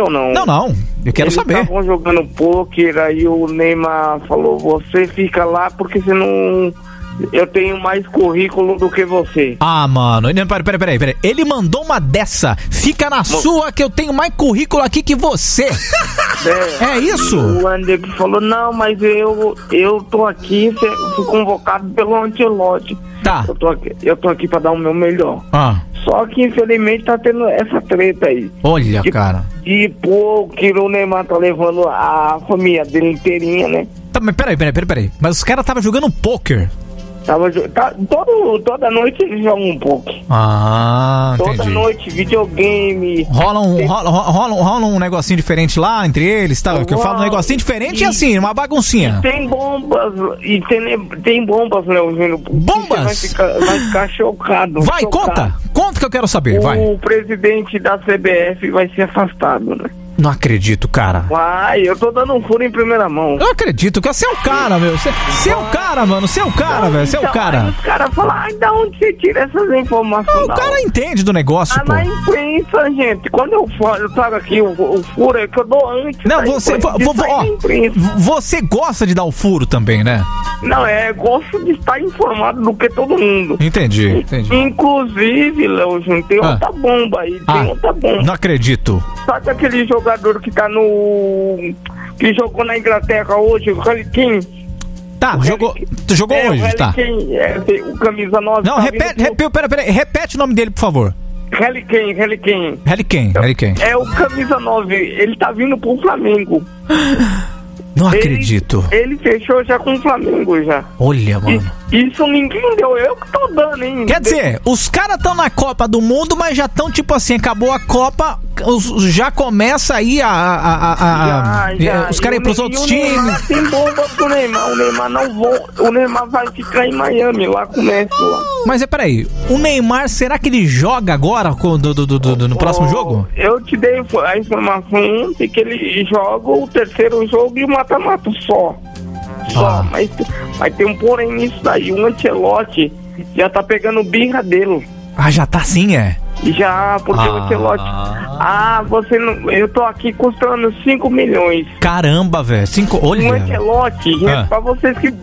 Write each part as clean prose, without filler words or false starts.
ou não? Não, eu quero saber. Eles estavam jogando pôquer, aí o Neymar falou, você fica lá porque você não... Eu tenho mais currículo do que você. Ah, mano, peraí. Ele mandou uma dessa. Fica na sua que eu tenho mais currículo aqui que você. É isso? O Anderson falou, não, mas eu tô aqui, fui convocado pelo Ancelotti. Tá. Eu tô aqui pra dar o meu melhor. Só que infelizmente tá tendo essa treta aí. Olha, cara. E pô, que o Neymar tá levando a família dele inteirinha, né? Tá, mas peraí. Mas os caras estavam jogando pôquer. Toda noite eles jogam um pouco. Entendi. Toda noite, videogame. Rola um negocinho diferente lá entre eles, tá? Que eu falo um negocinho diferente assim, uma baguncinha. Tem bombas, tem bombas, Léo Júnior. Bombas? Você vai ficar chocado. Vai, conta que eu quero saber, vai. O presidente da CBF vai ser afastado, né? Não acredito, cara. Eu tô dando um furo em primeira mão. Eu acredito, que você é o cara, meu. Você é o cara, mano. Você é o cara, velho. Você é o cara. Aí os caras falam, da onde você tira essas informações? O cara entende do negócio, pô. Na imprensa, gente. Quando eu trago aqui o furo, é que eu dou antes. Não, você gosta de dar o furo também, né? Não, gosto de estar informado do que todo mundo. Entendi. Inclusive, Léo Júnior, tem outra bomba aí. Tem outra bomba. Não acredito. Sabe aquele jogador que tá que jogou na Inglaterra hoje, o Harry Kane? Tá, jogou hoje, tá. O camisa 9. Não, peraí, repete o nome dele, por favor. Harry Kane. É o camisa 9, ele tá vindo pro Flamengo. Não acredito. Ele fechou já com o Flamengo já. Olha, mano. Isso ninguém deu, eu que tô dando, hein? Quer dizer, os caras estão na Copa do Mundo, mas já estão tipo assim, acabou a Copa, já começa aí os caras ir pros outros times. Tem bomba pro Neymar, o Neymar vai ficar em Miami, lá com o Messi lá. Mas peraí, o Neymar, será que ele joga agora no próximo jogo? Eu te dei a informação ontem que ele joga o terceiro jogo e o mata-mata só. Mas tem um porém nisso daí. O Ancelotti já tá pegando birra dele. Já tá assim, é? Já, porque o Ancelotti... você não... Eu tô aqui custando 5 milhões. Caramba, velho. Olha. O Ancelotti, pra vocês que...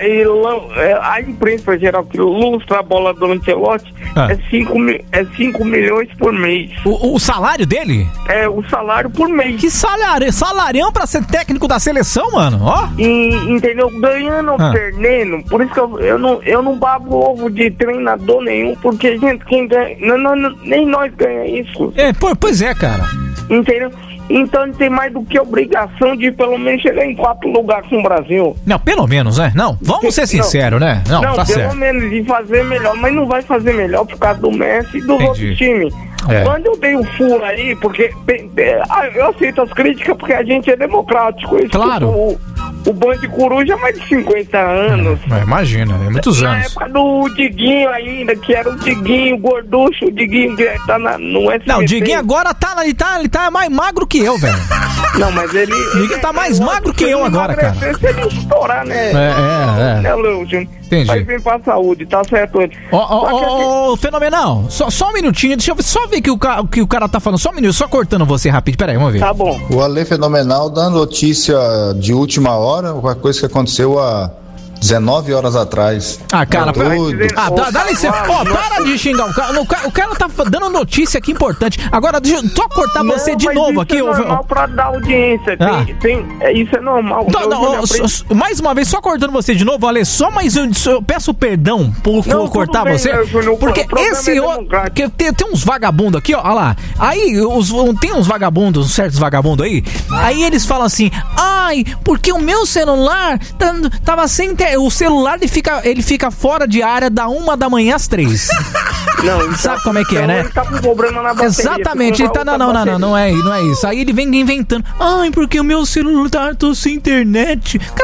a imprensa geral que lustra a bola do Ancelotti é 5 milhões por mês. O salário dele? O salário por mês. Que salarião pra ser técnico da seleção, mano? Entendeu? Ganhando ou perdendo. Por isso que eu não babo ovo de treinador nenhum, porque, gente, quem ganha... nem nós ganhamos isso. Pois é, cara. Entendeu? Então ele tem mais do que obrigação de pelo menos chegar em 4 lugares com o Brasil. Não, pelo menos, né? Não, vamos ser sinceros, né? Não, tá certo. Pelo menos de fazer melhor, mas não vai fazer melhor por causa do Messi e dos outros times. Quando eu dei o furo aí, porque eu aceito as críticas porque a gente é democrático. Claro. O Band de Coruja há mais de 50 anos. Imagina, é muitos anos. Na época do Diguinho ainda, que era o Diguinho, o gorducho, o Diguinho que tá no SBT. Não, o Diguinho agora ele tá mais magro que eu, velho. Não, mas ele... O Diguinho tá mais magro que eu agora, cara. Se ele estourar, né? Né, Leuzinho? Entendi. Vai vir pra saúde, tá certo? Fenomenal. Só um minutinho, deixa eu só ver que o cara tá falando. Só um minuto, só cortando você rápido. Peraí, vamos ver. Tá bom. O Ale Fenomenal dando notícia de última hora, uma coisa que aconteceu há 19 horas atrás. Cara, dá licença. Para de xingar o cara. O cara tá dando notícia aqui importante. Agora, deixa eu só cortar você de novo aqui. Isso é normal pra dar audiência. Isso é normal. Mais uma vez, só cortando você de novo, Ale. Só mais eu peço perdão por cortar você. Porque esse outro. Tem uns vagabundos aqui, ó. Olha lá. Aí, tem uns vagabundos, certos vagabundos aí. Aí eles falam assim: porque o meu celular tava sem internet. O celular ele fica fora de área da 1 da manhã às 3. Não, sabe como é que é, né? Ele tá com problema na bateria. Exatamente, ele tá. Não é isso. Aí ele vem inventando. Porque o meu celular tô sem internet. O cara tava na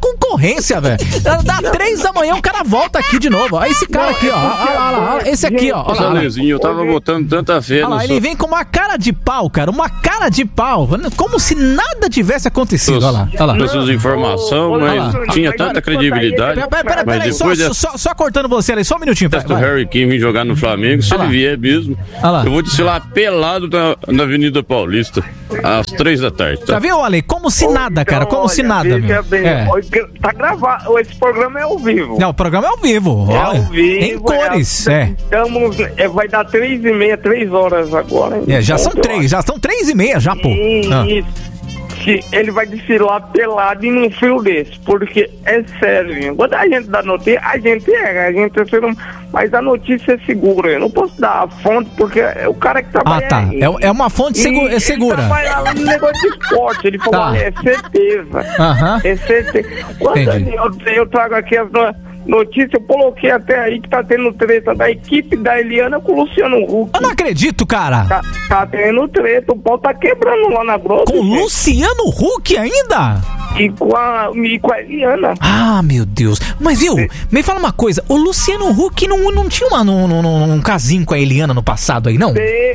concorrência, velho. Dá 3 da manhã, o cara volta aqui de novo. Olha esse cara aqui, ó. Esse aqui, ó. Olha lá. Eu tava botando tanta fé. Olha lá, ele vem com uma cara de pau, cara. Uma cara de pau. Como se nada tivesse acontecido. Olha lá. Preciso de informação, mas tinha tanta credibilidade. Peraí, só cortando você ali, só um minutinho. O Harry Kane vir jogar no Flamengo, se ele vier mesmo, eu vou desfilar pelado na Avenida Paulista, às 3 da tarde. Tá? Já viu, Ale? Como se nada, cara. Como se nada, meu. Tá gravado. Esse programa é ao vivo. Não, o programa é ao vivo. É ao vivo. Em cores. Vai dar 3h30, 3 horas agora. Já são 3h30 já, pô. Isso. Ele vai desfilar pelado e num frio desse, porque é sério. Quando a gente dá notícia, a gente é mas a notícia é segura. Eu não posso dar a fonte, porque é o cara que trabalha. É uma fonte segura. Ele trabalha lá no negócio de esporte. Ele falou, é certeza. É certeza. Quando eu trago aqui as notícia, eu coloquei até aí que tá tendo treta da equipe da Eliana com o Luciano Huck. Eu não acredito, cara. Tá tendo treta, o pau tá quebrando lá na Globo. Com o Luciano Huck ainda? E com a Eliana. Ah, meu Deus. Mas viu, me fala uma coisa, o Luciano Huck não tinha um casinho com a Eliana no passado aí, não?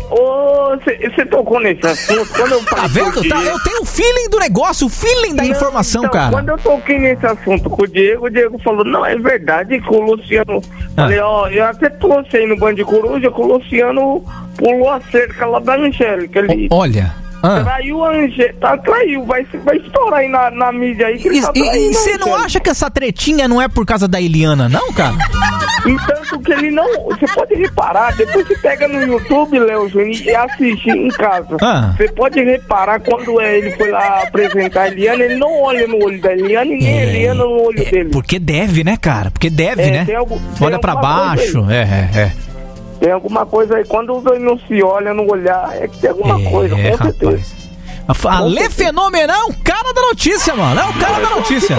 Você tocou nesse assunto. Quando eu tá vendo? Eu tenho o feeling do negócio, o feeling da informação, cara. Quando eu toquei nesse assunto com o Diego falou, não, é verdade que o Luciano... Falei, eu até trouxe aí no Band de Coruja que o Luciano pulou a cerca lá da Angélica. Olha... Traiu a Angélica, vai estourar aí na mídia aí que ele tá traindo. E você não acha que essa tretinha não é por causa da Eliana, não, cara? E tanto que ele não... Você pode reparar, depois você pega no YouTube, Léo Júnior, e assiste em casa. Você pode reparar quando ele foi lá apresentar a Eliana, ele não olha no olho da Eliana e nem a Eliana no olho dele. Porque deve, né, cara? Porque deve, né? Olha pra baixo, Tem alguma coisa aí. Quando os dois não se olham no olhar, é que tem alguma coisa, com certeza. Ale Fenomenal, o cara da notícia, mano. É o cara da notícia.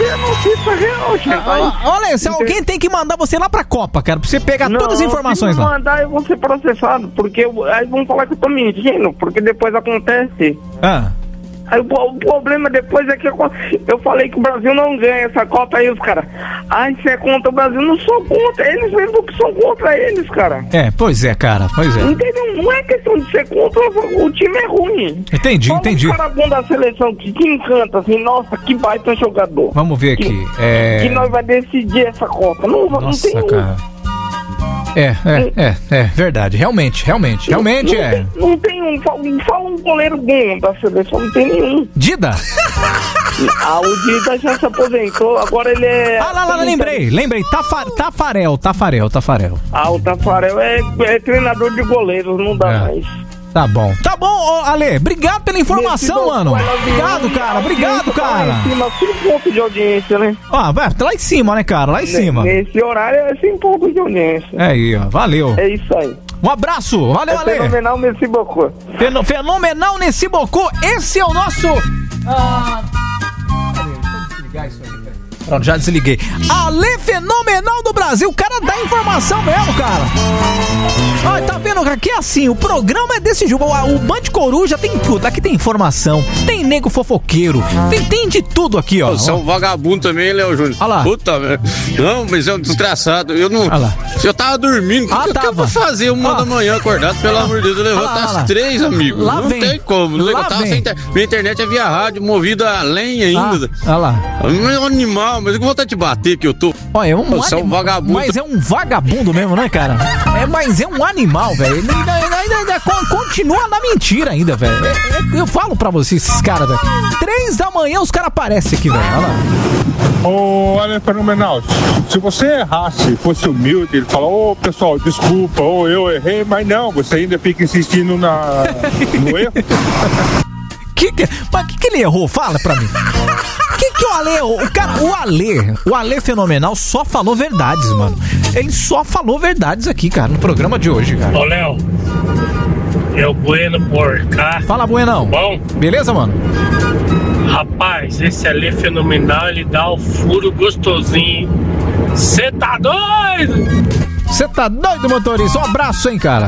Olha, se alguém tem que mandar você lá pra Copa, cara, pra você pegar todas as informações lá. Se mandar, eu vou ser processado, porque aí vão falar que eu tô mentindo, porque depois acontece. Aí o problema depois é que eu falei que o Brasil não ganha essa Copa, aí os caras, você é contra o Brasil, não sou contra, eles mesmo que são contra eles, cara. Pois é, cara, pois é. Entendeu? Não é questão de ser contra, o time é ruim. Entendi. O cara bom da seleção que encanta, assim, nossa, que baita jogador. Vamos ver aqui. Que nós vai decidir essa Copa. Não tem cara. Verdade, realmente é. Não tem fala um goleiro bom da seleção, não tem nenhum. Dida? O Dida já se aposentou, agora ele é... lembrei, Tafarel. O Tafarel é treinador de goleiros, não dá mais. Tá bom, Ale, obrigado pela informação, mano. Obrigado, cara. Lá em cima, 5 pontos de audiência, né? Lá em cima, né, cara? Lá em cima. Nesse horário é 5 pontos de audiência. Aí, ó, valeu. É isso aí. Um abraço, valeu, Ale. Fenomenal nesse bocô. Fenomenal nesse bocô, esse é o nosso... Deixa eu desligar isso aí. Pronto, já desliguei. Ale Fenomenal do Brasil, o cara dá informação mesmo, cara. Olha, tá vendo? Aqui é assim, o programa é desse jogo. O Band Coruja tem tudo. Aqui tem informação, tem nego fofoqueiro, tem de tudo aqui, ó. Você é um vagabundo também, Léo Júnior. Olha lá. Puta, velho. Não, mas é um desgraçado. Eu não. Olha lá. Eu tava dormindo. O que eu vou fazer 1 da manhã acordado? Pelo amor de Deus, eu levanto às 3, amigo. Lá não vem. Tem como. Não tava sem minha internet é via rádio, movida a lenha ainda. Olha lá. É um animal, mas eu vou vontade de bater que eu tô. Olha, é um vagabundo. Mas é um vagabundo mesmo, né, cara? Mas é um animal, velho. Ele ainda continua na mentira ainda, velho. Eu falo pra vocês, esses caras, velho. 3 da manhã os caras aparecem aqui, velho. Olha lá. Olha, Fenomenal. Se você errasse, fosse humilde, ele fala, pessoal, desculpa, eu errei, mas não, você ainda fica insistindo no erro. Mas o que ele errou? Fala pra mim. Que o Ale errou? O Ale Fenomenal só falou verdades, mano. Ele só falou verdades aqui, cara, no programa de hoje, cara. Ô, Léo, é o Bueno por cá. Fala, Buenão. Bom? Beleza, mano? Rapaz, esse Ale Fenomenal, ele dá o furo gostosinho. Cê tá doido? Você tá doido, motorista? Um abraço, hein, cara.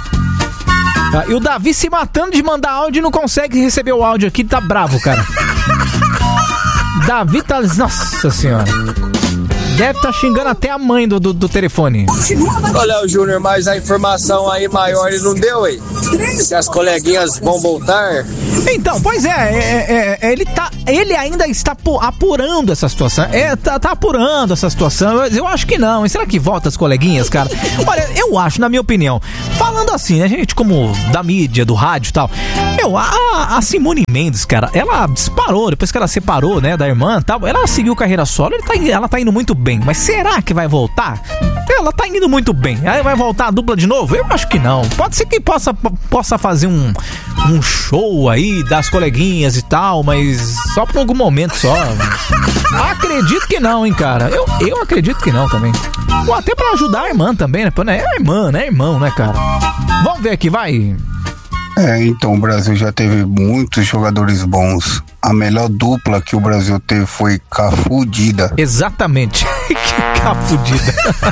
E o Davi se matando de mandar áudio e não consegue receber o áudio aqui, tá bravo, cara. Davi tá... Nossa senhora. Deve estar xingando até a mãe do telefone. Olha o Júnior, mas a informação aí maior ele não deu, hein? Se as coleguinhas vão voltar. Então, pois ele ainda está apurando essa situação. Tá apurando essa situação. Eu acho que não. E será que volta as coleguinhas, cara? Olha, eu acho, na minha opinião, falando assim, né, gente, como da mídia, do rádio e tal, a Simone Mendes, cara, ela disparou, depois que ela separou, né, da irmã e tal, ela seguiu carreira solo, ela tá indo muito bem, mas será que vai voltar? Ela tá indo muito bem. Aí vai voltar a dupla de novo? Eu acho que não. Pode ser que possa fazer um show aí das coleguinhas e tal, mas só por algum momento só. Acredito que não, hein, cara. Eu acredito que não também. Ou até pra ajudar a irmã também, né? É irmã, né? Irmão, né, cara? Vamos ver aqui, vai. Então o Brasil já teve muitos jogadores bons. A melhor dupla que o Brasil teve foi Cafudida. Exatamente. Que Cafudida.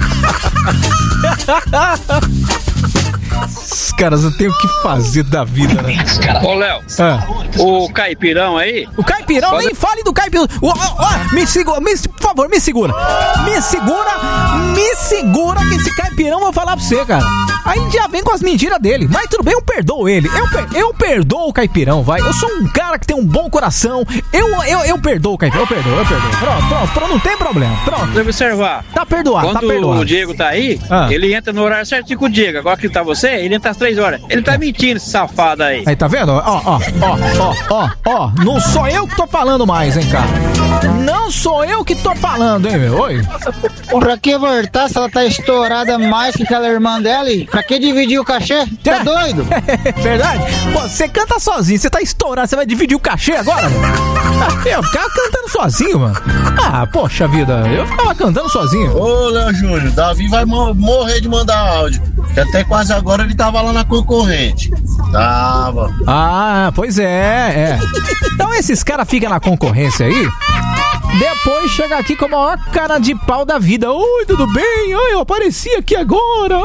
Os caras não tem o que fazer da vida, né? Ô, Léo, o Caipirão aí? O Caipirão, nem fale do Caipirão. Me segura, por favor, me segura. Me segura que esse Caipirão eu vou falar pra você, cara. Aí já vem com as mentiras dele. Mas tudo bem, eu perdoo ele. Eu perdoo o Caipirão, vai. Eu sou um cara que tem um bom coração. Eu perdoo o Caipirão, eu perdoo. Pronto, não tem problema. Pronto. Deve observar. Tá perdoado, Quando o Diego tá aí, ele entra no horário certinho com o Diego. Agora que tá você, ele entra às 3 horas. Ele tá mentindo, esse safado aí. Aí, tá vendo? Ó. Não sou eu que tô falando mais, hein, cara. Não sou eu que tô falando, hein, meu. Oi. Pra que voltar se ela tá estourada mais que aquela irmã dela? Pra que dividir o cachê? Tá doido? Verdade? Pô, você canta sozinho, você tá estourado, você vai dividir o cachê agora? Eu ficava cantando sozinho, mano. Poxa vida, eu ficava cantando sozinho. Ô, Léo Júnior, Davi vai morrer de mandar áudio. Que até quase agora ele tava lá na concorrente. Tava. Pois é. Então esses caras ficam na concorrência aí, depois chega aqui com a maior cara de pau da vida. Oi, tudo bem? Oi, eu apareci aqui agora.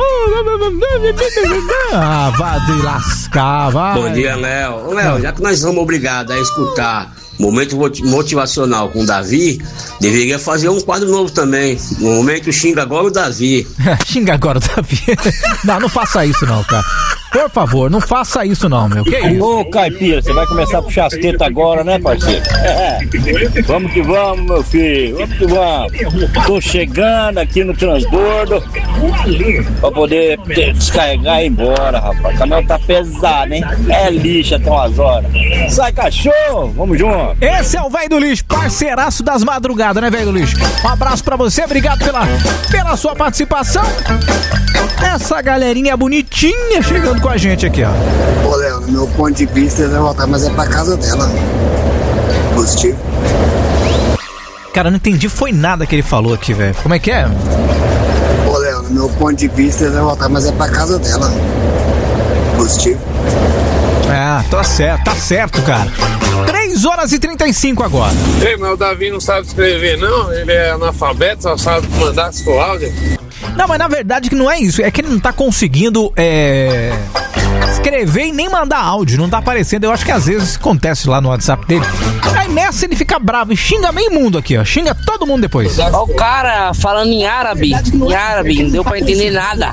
Vai de lascar, vai. Bom dia, Léo. Léo, já que nós somos obrigados a escutar Momento Motivacional com o Davi, deveria fazer um quadro novo também. Momento Xinga Agora o Davi. Xinga Agora o Davi. Não faça isso não, cara. Por favor, não faça isso não, meu. Que isso? Ô, Caipira, você vai começar a puxar as tetas agora, né, parceiro? Vamos que vamos, meu filho. Vamos que vamos. Tô chegando aqui no transbordo pra poder descarregar e ir embora, rapaz. O caminhão tá pesado, hein? É lixo até umas horas. Sai, cachorro! Vamos junto! Esse é o Velho do Lixo, parceiraço das madrugadas, né, Velho do Lixo? Um abraço pra você, obrigado pela sua participação. Essa galerinha bonitinha chegando com a gente aqui, ó. Ô, Léo, no meu ponto de vista, ele vai voltar, mas é pra casa dela. Positivo. Cara, não entendi, foi nada que ele falou aqui, velho. Como é que é? Ô, Léo, no meu ponto de vista, ele vai voltar, mas é pra casa dela. Positivo. Tá certo, cara. 3h35 agora. Ei, mas o Davi não sabe escrever, não? Ele é analfabeto, só sabe mandar seu áudio. Não, mas na verdade que não é isso. É que ele não tá conseguindo escrever e nem mandar áudio. Não tá aparecendo. Eu acho que às vezes acontece lá no WhatsApp dele. Aí nessa ele fica bravo e xinga meio mundo aqui, ó. Xinga todo mundo depois. Ó, o cara falando em árabe. Não deu pra entender nada.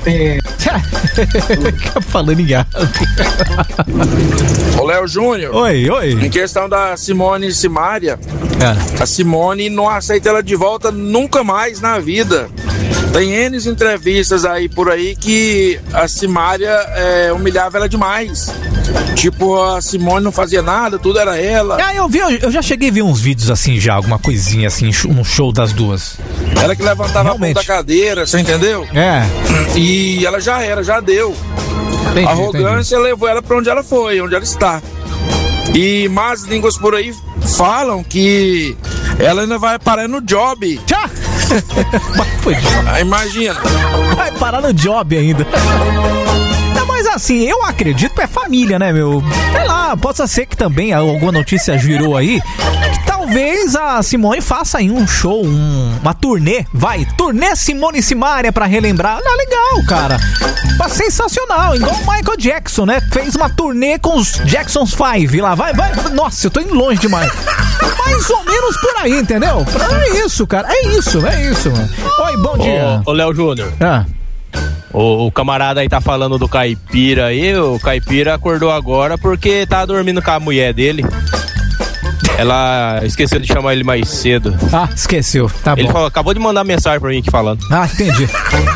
Falando em árabe. Ô, Léo Júnior. Oi. Em questão da Simone Simaria, a Simone não aceita ela de volta nunca mais na vida. Tem N entrevistas aí por aí que a Simaria humilhava ela demais. Tipo, a Simone não fazia nada, tudo era ela. Eu já cheguei a ver uns vídeos assim já, alguma coisinha assim, um show das duas. Ela que levantava a mão da cadeira, você entendeu? E ela já deu. A arrogância levou ela pra onde ela foi, onde ela está. E más línguas por aí falam que ela ainda vai parar no job. Imagina. Vai parar no job ainda. Não, mas assim, eu acredito que é família, né, meu? Sei lá, possa ser que também alguma notícia girou aí que talvez a Simone faça aí um show, uma turnê, turnê Simone e Simaria pra relembrar. Legal, cara. Sensacional, igual o Michael Jackson, né? Fez uma turnê com os Jacksons 5 lá, vai. Nossa, eu tô indo longe demais. Mais ou menos por aí, entendeu? É isso, cara. É isso, mano. Oi, bom dia. Ô, Léo Júnior. O camarada aí tá falando do caipira aí. O caipira acordou agora porque tá dormindo com a mulher dele. Ela esqueceu de chamar ele mais cedo. Ah, esqueceu. Tá bom. Ele falou, acabou de mandar mensagem pra mim aqui falando. Ah, entendi.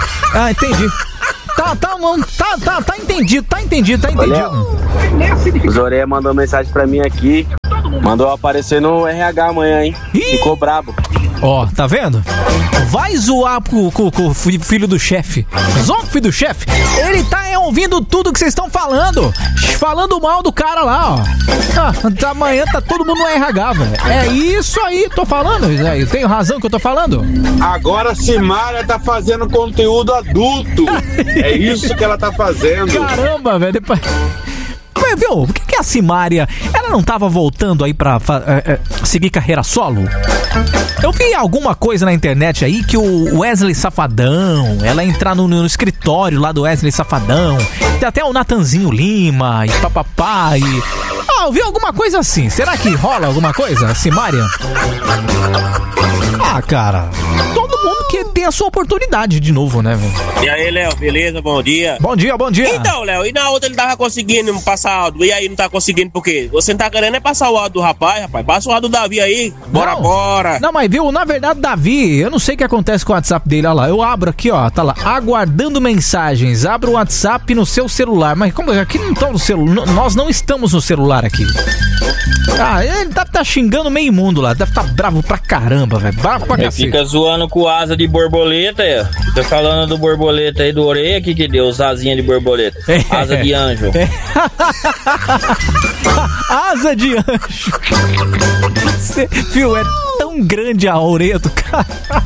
Tá entendido. O Zoré mandou mensagem pra mim aqui. Mandou aparecer no RH amanhã, hein? Ficou brabo. Ó, tá vendo? Vai zoar com o filho do chefe. Zoa com o filho do chefe. Ele tá ouvindo tudo que vocês estão falando. Falando mal do cara lá, ó. Amanhã tá todo mundo no RH, velho. É isso aí, tô falando. Eu tenho razão que eu tô falando. Agora a Simária tá fazendo conteúdo adulto. É isso que ela tá fazendo. Caramba, velho. Depois... Viu? Por que a Simária, ela não tava voltando aí pra seguir carreira solo? Eu vi alguma coisa na internet aí que o Wesley Safadão, ela entrar no escritório lá do Wesley Safadão, tem até o Natanzinho Lima e papapá e... eu vi alguma coisa assim. Será que rola alguma coisa, Simária? Ah, cara, todo mundo que tem a sua oportunidade de novo, né, velho? E aí, Léo, beleza? Bom dia. Bom dia. Então, Léo, e na outra ele tava conseguindo passar áudio, e aí não tá conseguindo por quê? Você não tá querendo é passar o áudio do rapaz, passa o áudio do Davi aí, bora. Não, mas viu, na verdade, Davi, eu não sei o que acontece com o WhatsApp dele, olha lá, eu abro aqui, ó, tá lá, aguardando mensagens, abro o WhatsApp no seu celular, mas como aqui não estamos no celular, nós não estamos no celular aqui. Ah, ele tá xingando meio mundo lá, deve tá bravo pra caramba, velho, bravo pra cacete. Fica zoando com asa de borboleta, fica falando do borboleta aí do orelha, que deu, os asinhas de borboleta, asa de anjo. Asa de anjo. Viu, é tão grande a orelha do cara.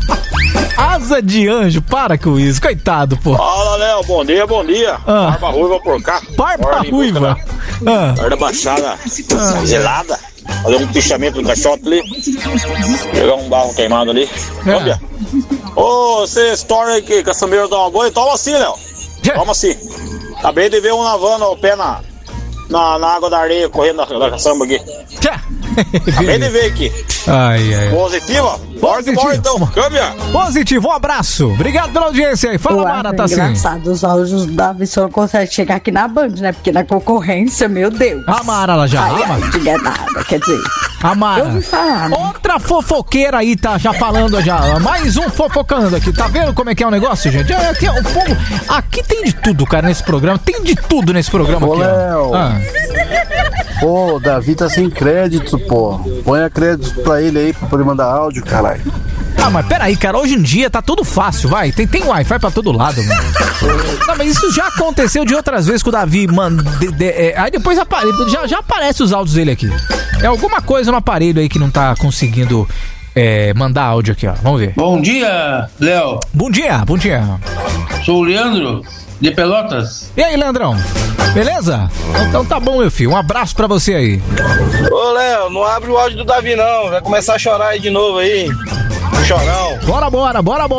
Asa de anjo, para com isso, coitado, pô. Fala, Léo, bom dia. Barba ruiva por cá. Barba ruiva. Da baixada gelada. Fazer um pichamento no caixote ali. Pegar um barro queimado ali. Câmbia. Você estoura aí que caçambeiro dá uma boa. Toma assim, Léo. Toma assim. Acabei de ver um lavando o pé na água da areia, correndo da caçamba aqui. Acabei de ver aqui. Ai. Positiva? Bora então, câmbia. Positivo, um abraço. Obrigado pela audiência aí. Fala, Mara, tá assim. Engraçado, os áudios da Davi só não consegue chegar aqui na Band, né? Porque na concorrência, meu Deus. A Mara, ela já. Não é nada, quer dizer. A Mara. Eu ouvi falar, né? Outra fofoqueira aí tá já falando já. Mais um fofocando aqui. Tá vendo como é que é o negócio, gente? Aqui, o povo, aqui tem de tudo, cara, nesse programa. Tem de tudo nesse programa aqui, Léo. Pô, o Davi tá sem crédito, pô. Põe crédito pra ele aí pra poder mandar áudio, caralho. Ah, mas peraí, cara, hoje em dia tá tudo fácil, vai. Tem Wi-Fi pra todo lado, mano. Não, mas isso já aconteceu de outras vezes com o Davi, mano. Aí depois já aparece os áudios dele aqui. É alguma coisa no aparelho aí que não tá conseguindo mandar áudio aqui, ó. Vamos ver. Bom dia, Léo. Bom dia. Sou o Leandro, de Pelotas. E aí, Leandrão? Beleza? Então tá bom, meu filho. Um abraço pra você aí. Ô, Léo, não abre o áudio do Davi, não. Vai começar a chorar aí de novo aí. Chorão. Bora.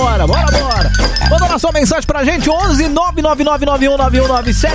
Manda lá sua mensagem pra gente, 11 999919197.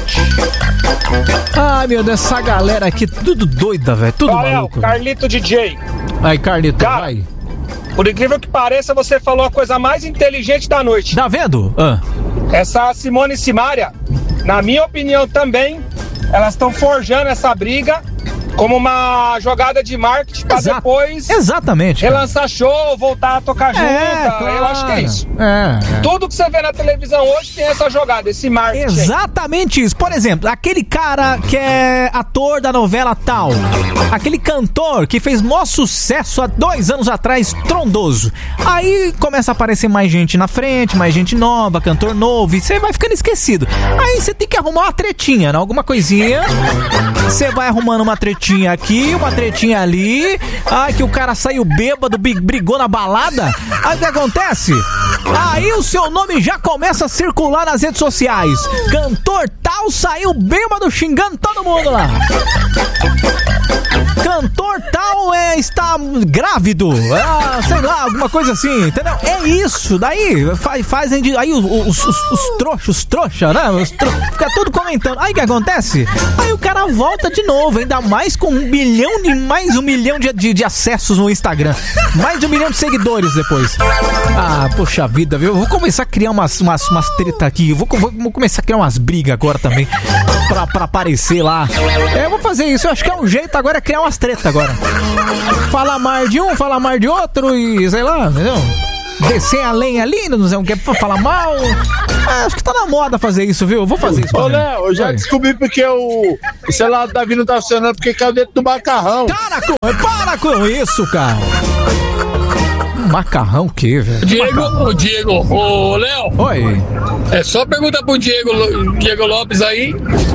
Ai, meu Deus, essa galera aqui, tudo doida, velho, tudo maluco. Carlito DJ. Aí, Carlito, cara, vai. Por incrível que pareça, você falou a coisa mais inteligente da noite. Tá vendo? Essa Simone e Simária, na minha opinião também, elas estão forjando essa briga como uma jogada de marketing pra depois exatamente, relançar show, voltar a tocar junto. Claro. Eu acho que é isso. Tudo que você vê na televisão hoje tem essa jogada, esse marketing. Exatamente isso. Por exemplo, aquele cara que é ator da novela tal, aquele cantor que fez maior sucesso há 2 anos atrás, trondoso. Aí começa a aparecer mais gente na frente, mais gente nova, cantor novo, e você vai ficando esquecido. Aí você tem que arrumar uma tretinha, né? Alguma coisinha. Você vai arrumando uma tretinha aqui, uma tretinha ali. Ai, que o cara saiu bêbado, brigou na balada. Aí o que acontece? Aí o seu nome já começa a circular nas redes sociais. Cantor tal saiu bêbado xingando todo mundo lá. Cantor tal está grávido. sei lá, alguma coisa assim, entendeu? É isso, daí fazem aí os trouxa, né? Fica tudo comentando. Aí o que acontece? Aí o cara volta de novo, ainda mais com mais um milhão de acessos no Instagram. Mais de 1 milhão de seguidores depois. Ah, poxa vida, viu? Vou começar a criar umas treta aqui. Vou começar a criar umas brigas agora também. Pra aparecer lá. Eu vou fazer isso, eu acho que é um jeito agora, é criar umas tretas agora. Falar mais de um, falar mais de outro e sei lá, entendeu? Descer a lenha ali, não sei o que, falar mal. Acho que tá na moda fazer isso, viu? Eu vou fazer isso. Ô, Léo, eu já descobri porque o celular do Davi não tá funcionando, porque caiu dentro do macarrão. Para com isso, cara. Macarrão o quê, velho? Ô, Léo. Oi. É só perguntar pro Diego Lopes aí,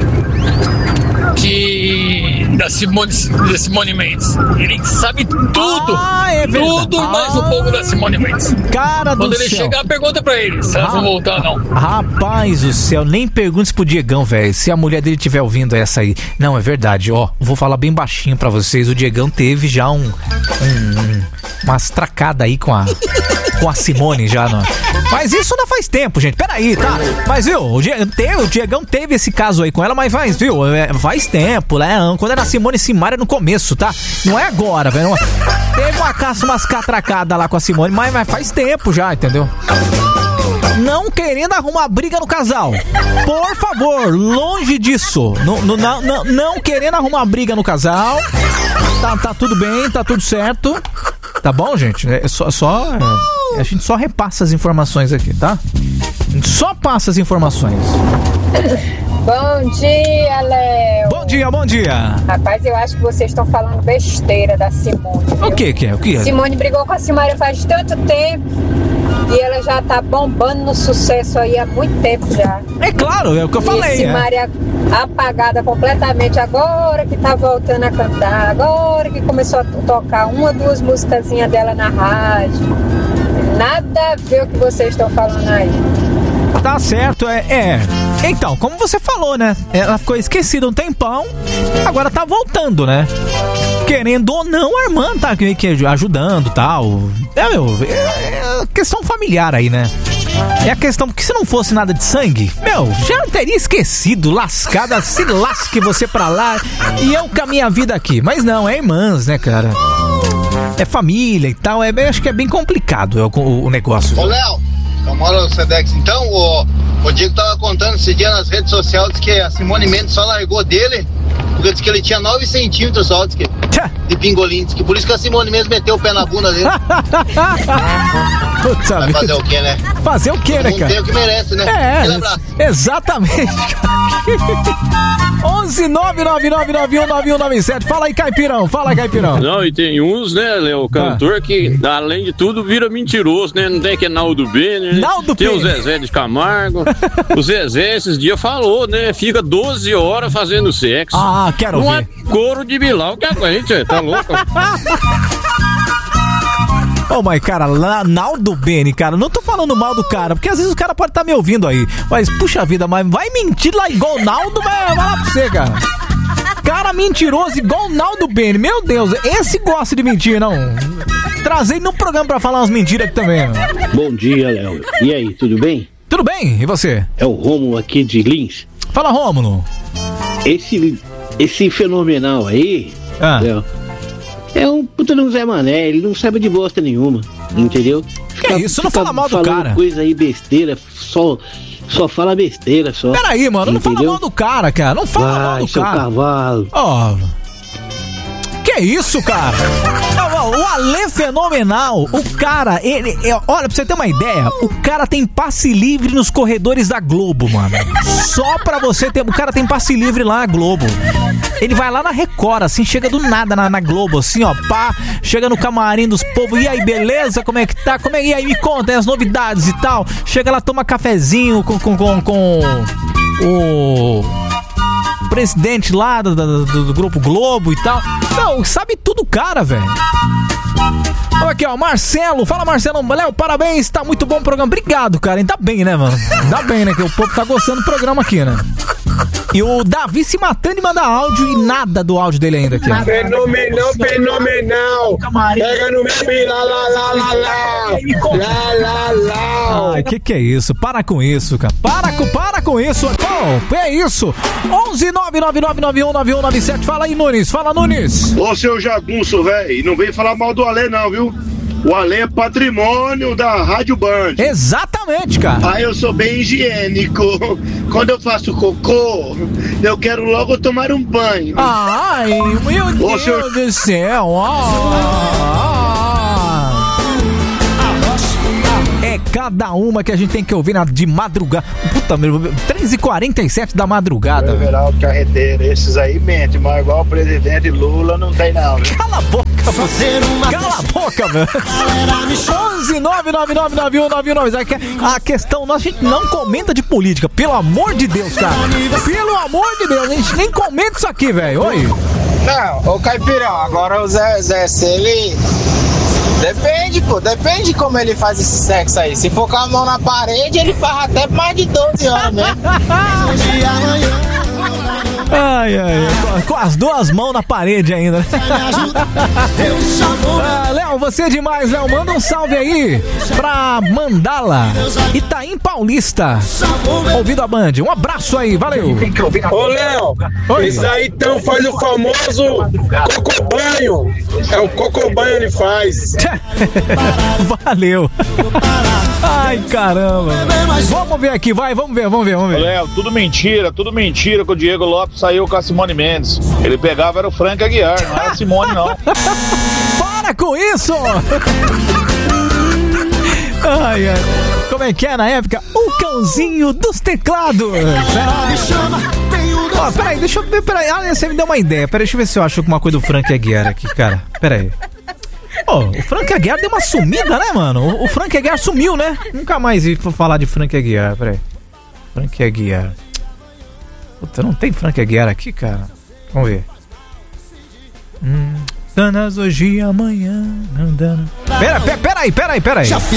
da Simone Mendes. Ele sabe tudo. É tudo mais um pouco da Simone Mendes. Cara do céu. Quando ele chegar, pergunta pra ele se elas vão voltar ou não. Rapaz do céu, nem pergunte pro Diegão, velho, se a mulher dele estiver ouvindo essa aí. Não, é verdade, ó, vou falar bem baixinho pra vocês, o Diegão teve já umas tracadas aí com a Simone já, não. Mas isso não faz tempo, gente, peraí, tá? Mas viu, o Diegão teve esse caso aí com ela, mas faz tempo, né? Quando era Simone e Simaria no começo, tá? Não é agora, velho. Teve umas catracadas lá com a Simone, mas faz tempo já, entendeu? Não querendo arrumar briga no casal. Por favor, longe disso. Não querendo arrumar briga no casal. Tá tudo bem, tá tudo certo. Tá bom, gente? A gente só repassa as informações aqui, tá? A gente só passa as informações. Bom dia, Léo. Bom dia. Rapaz, eu acho que vocês estão falando besteira da Simone. Viu? O que é? Simone brigou com a Simaria faz tanto tempo e ela já tá bombando no sucesso aí há muito tempo já. É claro, é o que eu falei. E Simaria apagada completamente, agora que tá voltando a cantar, agora que começou a tocar 1 ou 2 musicazinhas dela na rádio. Nada a ver o que vocês estão falando aí. Tá certo, Então, como você falou, né? Ela ficou esquecida um tempão, agora tá voltando, né? Querendo ou não, a irmã tá aqui ajudando e tal. É questão familiar aí, né? É a questão, porque se não fosse nada de sangue, já teria esquecido, lascada, se lasque você pra lá e eu com a minha vida aqui. Mas não, é irmãs, né, cara? É família e tal, acho que é bem complicado o negócio. Ô, Léo, eu moro no Sedex, então o Diego tava contando esse dia nas redes sociais que a Simone Mendes só largou dele porque disse que ele tinha 9 centímetros só de pingolim, que por isso que a Simone Mendes meteu o pé na bunda dele. Vai fazer o quê, né? Fazer o quê, né, cara? Não tem o que merece, né? Exatamente. 11999919197. Fala aí, Caipirão. Não, e tem uns, né, Léo, cantor que, além de tudo, vira mentiroso, né? Não tem que é Naldo Bene, né? Tem o Zezé de Camargo. O Zezé, esses dias, falou, né? Fica 12 horas fazendo sexo. Ah, quero ver. Não é couro de Bilal que aguente, tá louco? Mas cara, Naldo Bene, cara, não tô falando mal do cara, porque às vezes o cara pode estar me ouvindo aí, mas puxa vida, mas vai mentir lá igual o Naldo, vai lá pra você, cara. Cara mentiroso igual o Naldo Bene, meu Deus, esse gosta de mentir, não. Trazei no programa pra falar umas mentiras aqui também, mano. Bom dia, Léo. E aí, tudo bem? Tudo bem, e você? É o Rômulo aqui de Lins. Fala, Rômulo. Esse fenomenal aí, Léo, é um puta de um Zé Mané, ele não sabe de bosta nenhuma, entendeu? Isso, não fala mal do cara. Coisa aí, besteira, só fala besteira, só. Peraí, mano, não fala mal do cara, Não fala mal do cara. Cavalo. Que isso, cara? O Alê Fenomenal, o cara, olha, pra você ter uma ideia, o cara tem passe livre nos corredores da Globo, mano. Só pra você ter, o cara tem passe livre lá na Globo. Ele vai lá na Record, assim, chega do nada na Globo, assim, ó, pá, chega no camarim dos povos, e aí, beleza? Como é que tá? E aí, me conta as novidades e tal. Chega lá, toma cafezinho com o presidente lá do Grupo Globo e tal. Não, sabe tudo, cara, velho. Aqui, ó, Marcelo. Fala, Marcelo. Léo, parabéns. Tá muito bom o programa. Obrigado, cara. Ainda bem, né, mano? Ainda bem, né? Que o povo tá gostando do programa aqui, né? E o Davi se matando de mandar áudio e nada do áudio dele ainda aqui. Fenomenal. Pega no meu bem, lá. Ai, que é isso? Para com isso, cara. Para com isso. Pô, é isso. 11999919197. Fala aí, Nunes. Fala, Nunes. Ô, seu jagunço, velho. Não vem falar mal do Alê, não, viu? O Alê é patrimônio da Rádio Band. Exatamente, cara. Aí eu sou bem higiênico. Quando eu faço cocô, eu quero logo tomar um banho. Ai, meu Deus do céu. É cada uma que a gente tem que ouvir de madrugada. Puta merda, 3h47 da madrugada. Everaldo Carreteiro, esses aí mentem, mas igual o presidente Lula não tem não, viu? Cala a boca, você. Cala a boca, velho. 11999919197. A questão, a gente não comenta de política, pelo amor de Deus, cara. Pelo amor de Deus, a gente nem comenta isso aqui, velho. Oi. Não, ô Caipirão, agora o Zé, se ele... Depende como ele faz esse sexo aí. Se for com a mão na parede, ele faz até mais de 12 horas mesmo. Ai, com as duas mãos na parede ainda. Léo, você é demais, Léo. Manda um salve aí pra Mandala, Itaim Paulista, ouvindo a Band. Um abraço aí, valeu. Ô, Léo, isso aí então faz o famoso cocobanho. É o cocobanho ele faz. Valeu. Ai, caramba. Vamos ver aqui, vai, vamos ver. Léo, tudo mentira que o Diego Lopes saiu com a Simone Mendes. Ele pegava era o Frank Aguiar, não era a Simone, não. Para com isso! Ai. Como é que é na época? O cãozinho dos teclados. Ó, peraí, deixa eu ver, você me deu uma ideia. Peraí, deixa eu ver se eu acho alguma coisa do Frank Aguiar aqui, cara. Peraí. O Frank Aguiar deu uma sumida, né, mano? O Frank Aguiar sumiu, né? Nunca mais vi falar de Frank Aguiar, peraí. Frank Aguiar. Puta, não tem Frank Aguiar aqui, cara? Vamos ver. Danas hoje e amanhã andando. Peraí.